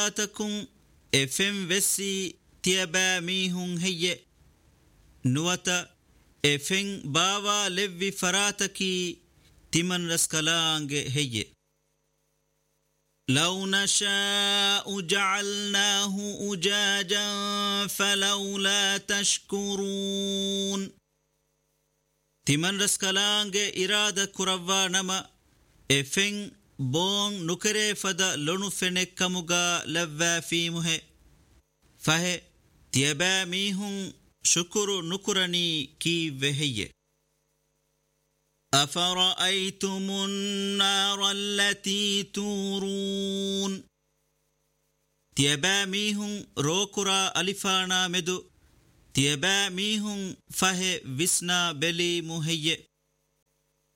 فراتكم افم وسي تيبا ميهن هي نوتا افن باوا لوي فراتكي تمن رسكلانج هي لو نشاء جعلناه أجاجا فلولا تشكرون تمن رسكلانج إرادة كروا نما افن بون نكري فدا لونو فنك كموغا لوا فيمه فه تيبا ميهن شكر نكرني كي وهي أفرأيتم النار التي تورون تيبا ميهن روكرا ألفانا مدو تيبا ميهن فه وسنا بلي مهي